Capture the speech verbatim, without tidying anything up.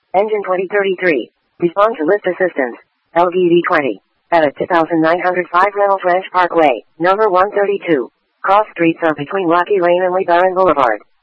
Engine twenty thirty-three. Respond to lift assistance. L V V twenty. At two thousand nine hundred five Reynolds Ranch Parkway, number one thirty-two. Cross streets are between Rocky Lane and LeBaron Boulevard.